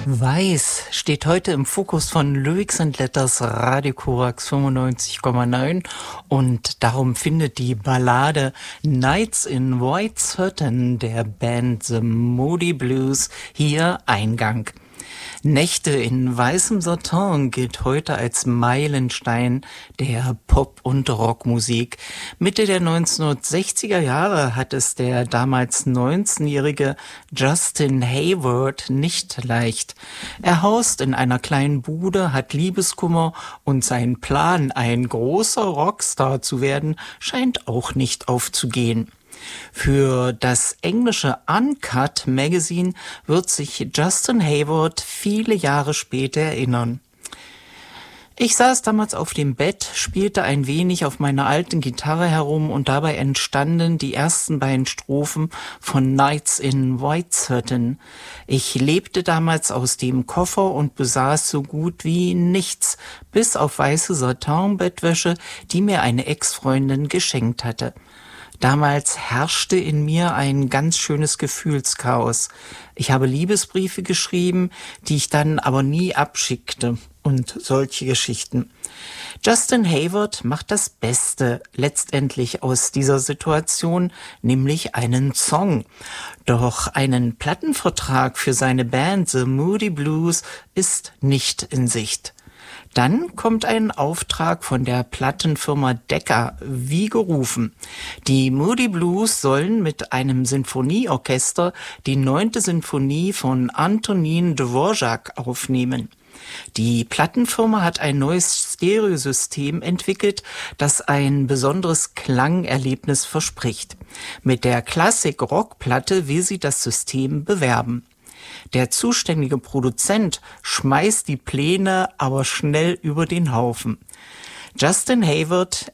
Weiß steht heute im Fokus von Lyrics and Letters Radio Korax 95,9 und darum findet die Ballade Nights in White Satin der Band The Moody Blues hier Eingang. Nächte in weißem Satin gilt heute als Meilenstein der Pop- und Rockmusik. Mitte der 1960er Jahre hat es der damals 19-jährige Justin Hayward nicht leicht. Er haust in einer kleinen Bude, hat Liebeskummer und sein Plan, ein großer Rockstar zu werden, scheint auch nicht aufzugehen. Für das englische Uncut Magazine wird sich Justin Hayward viele Jahre später erinnern. Ich saß damals auf dem Bett, spielte ein wenig auf meiner alten Gitarre herum und dabei entstanden die ersten beiden Strophen von Nights in White Satin. Ich lebte damals aus dem Koffer und besaß so gut wie nichts, bis auf weiße Satin-Bettwäsche, die mir eine Ex-Freundin geschenkt hatte. Damals herrschte in mir ein ganz schönes Gefühlschaos. Ich habe Liebesbriefe geschrieben, die ich dann aber nie abschickte und solche Geschichten. Justin Hayward macht das Beste letztendlich aus dieser Situation, nämlich einen Song. Doch einen Plattenvertrag für seine Band The Moody Blues ist nicht in Sicht. Dann kommt ein Auftrag von der Plattenfirma Decca, wie gerufen. Die Moody Blues sollen mit einem Sinfonieorchester die 9. Sinfonie von Antonin Dvorak aufnehmen. Die Plattenfirma hat ein neues Stereosystem entwickelt, das ein besonderes Klangerlebnis verspricht. Mit der Klassik-Rockplatte will sie das System bewerben. Der zuständige Produzent schmeißt die Pläne aber schnell über den Haufen. Justin Hayward